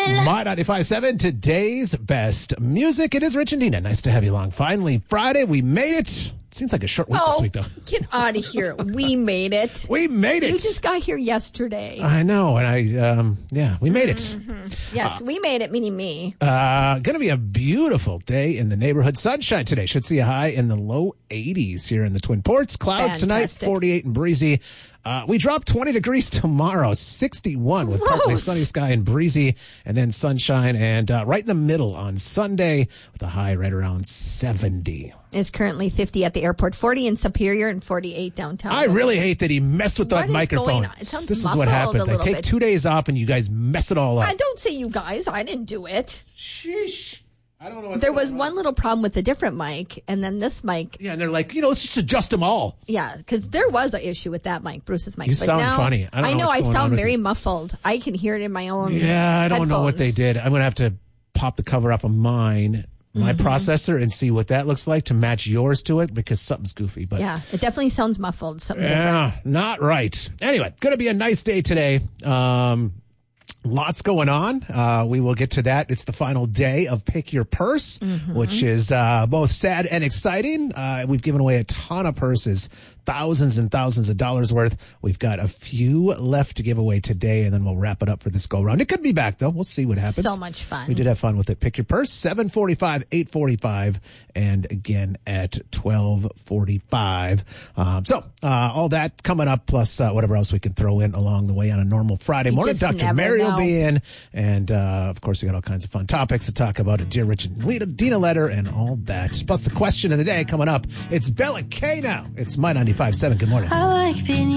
My 95.7, today's best music. It is Rich and Dina. Nice to have you along. Finally, Friday. We made it. Seems like a short week this week, though. Get out of here. We made it. We made it. You just got here yesterday. I know. And we made it. Mm-hmm. Yes, we made it, meaning me. Going to be a beautiful day in the neighborhood. Sunshine today. Should see a high in the low 80s here in the Twin Ports. Clouds Fantastic. tonight, 48 and breezy. We drop 20 degrees tomorrow, 61 with partly sunny sky and breezy, and then sunshine, and right in the middle on Sunday with a high right around 70. It's currently 50 at the airport, 40 in Superior, and 48 downtown. I really hate that he messed with that What is microphone. going on? It sounds This is what muffled happens. a I little take bit. 2 days off, and you guys mess it all up. I don't say you guys. I didn't do it. Sheesh. I don't know what's There going was on. one little problem with a different mic, and then this mic. Yeah, and they're like, let's just adjust them all. Yeah, because there was an issue with that mic, Bruce's mic. You but sound now, funny. I don't know what's I going on sound with very you. muffled. I can hear it in my own Yeah, I don't know what they headphones. did. I'm going to have to pop the cover off of my processor and see what that looks like to match yours to it, because something's goofy. But Yeah, it definitely sounds muffled. Something different. yeah, not right. Anyway, going to be a nice day today. Lots going on. We will get to that. It's the final day of Pick Your Purse, which is both sad and exciting. We've given away a ton of purses, thousands and thousands of dollars worth. We've got a few left to give away today, and then we'll wrap it up for this go-round. It could be back, though. We'll see what happens. So much fun. We did have fun with it. Pick Your Purse, 7:45, 8:45, and again at 12:45. All that coming up, plus whatever else we can throw in along the way on a normal Friday morning. just Dr. never Mary will know. be in, and of course we got all kinds of fun topics to talk about. A Dear Rich and Dina letter and all that. Plus the question of the day coming up. It's Bella K now. It's My 95.7. Good morning. I like being